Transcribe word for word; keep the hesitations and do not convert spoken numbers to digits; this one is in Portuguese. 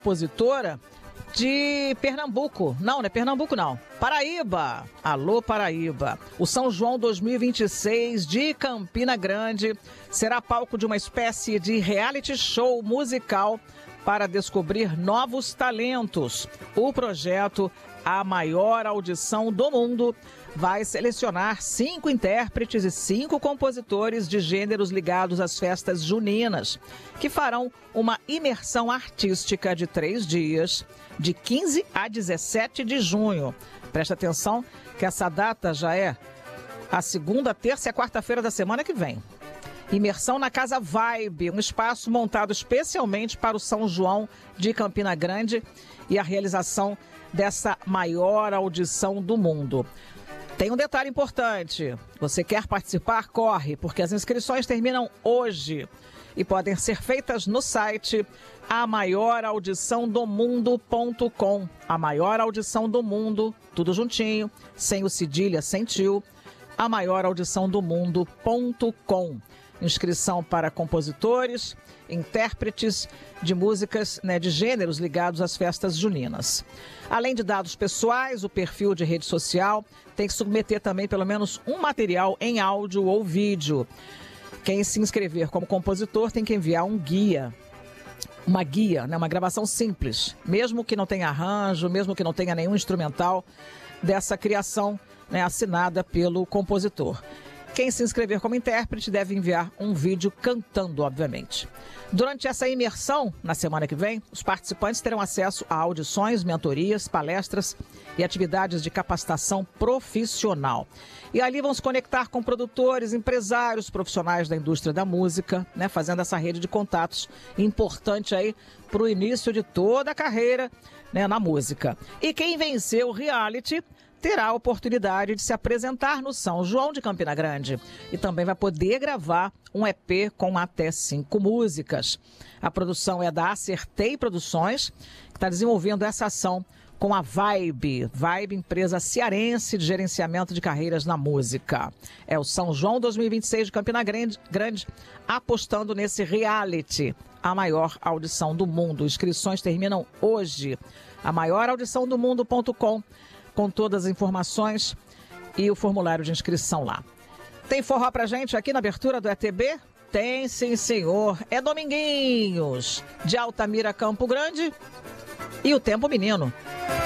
compositora de Pernambuco. Não, não é Pernambuco, não. Paraíba. Alô, Paraíba. O São João dois mil e vinte e seis de Campina Grande será palco de uma espécie de reality show musical para descobrir novos talentos. O projeto A Maior Audição do Mundo vai selecionar cinco intérpretes e cinco compositores de gêneros ligados às festas juninas, que farão uma imersão artística de três dias, de quinze a dezessete de junho. Presta atenção que essa data já é a segunda, terça e a quarta-feira da semana que vem. Imersão na Casa Vibe, um espaço montado especialmente para o São João de Campina Grande e a realização dessa maior audição do mundo. Tem um detalhe importante. Você quer participar? Corre, porque as inscrições terminam hoje e podem ser feitas no site a maior audição do mundo ponto com. A Maior Audição do Mundo, tudo juntinho, sem o cedilha, sem tio, a maior audição do mundo ponto com. Inscrição para compositores, intérpretes de músicas, né, de gêneros ligados às festas juninas. Além de dados pessoais, o perfil de rede social tem que submeter também pelo menos um material em áudio ou vídeo. Quem se inscrever como compositor tem que enviar um guia, uma guia, né, uma gravação simples, mesmo que não tenha arranjo, mesmo que não tenha nenhum instrumental dessa criação, né, assinada pelo compositor. Quem se inscrever como intérprete deve enviar um vídeo cantando, obviamente. Durante essa imersão, na semana que vem, os participantes terão acesso a audições, mentorias, palestras e atividades de capacitação profissional. E ali vão se conectar com produtores, empresários, profissionais da indústria da música, né, fazendo essa rede de contatos importante aí para o início de toda a carreira, né, na música. E quem venceu o reality terá a oportunidade de se apresentar no São João de Campina Grande e também vai poder gravar um E P com até cinco músicas. A produção é da Acertei Produções, que está desenvolvendo essa ação com a Vibe, Vibe, empresa cearense de gerenciamento de carreiras na música. É o São João dois mil e vinte e seis de Campina Grande, Grande apostando nesse reality, a maior audição do mundo. Inscrições terminam hoje. a maior audição do mundo ponto com, com todas as informações e o formulário de inscrição lá. Tem forró pra gente aqui na abertura do E T B? Tem, sim, senhor. É Dominguinhos, de Altamira, Campo Grande, e o Tempo Menino.